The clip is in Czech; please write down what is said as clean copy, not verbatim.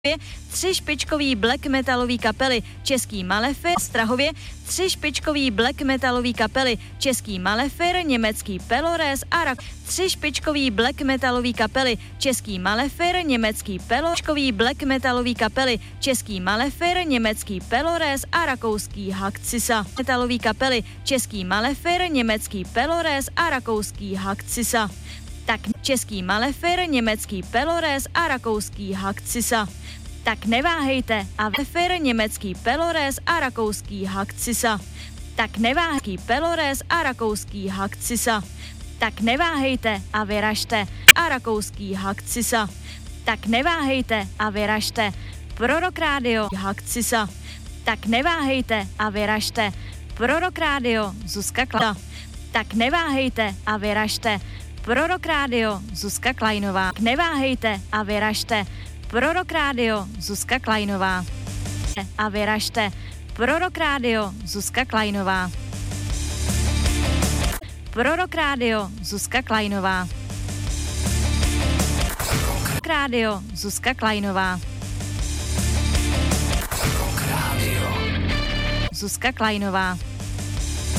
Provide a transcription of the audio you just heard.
3 špičkový black metalový kapely český Malefic, Strahově 3 špičkový black metalový kapely český Malefic, německý Pelores a 3 špičkový black metalový kapely český Malefic, německý Pelorškový black metalový kapely český Malefic, německý Pelores a rakouský Hakcisa. Metalový kapely český Malefic, německý Pelores a rakouský Hakcisa. Tak český Malefic, německý Pelores a rakouský Hakcisa. Tak neváhejte a Malefic, německý Pelores a rakouský Hakcisa. Tak neváhejte Pelores a rakouský Hakcisa. Tak neváhejte a vyražte a rakouský Hakcisa. Tak neváhejte a vyražte. Prorok rádio Hakcisa. Tak neváhejte a vyražte. Prorok rádio Zuzka Klajnová. Tak neváhejte a vyražte. Prorok rádio Zuzka Klajnová. Neváhejte a vyražte. Prorok rádio Zuzka Klajnová. A vyražte. Prorok rádio Zuzka Klajnová. Prorok rádio Zuzka Klajnová. Prorok rádio Zuzka Klajnová. Prorok rádio Zuzka Klajnová.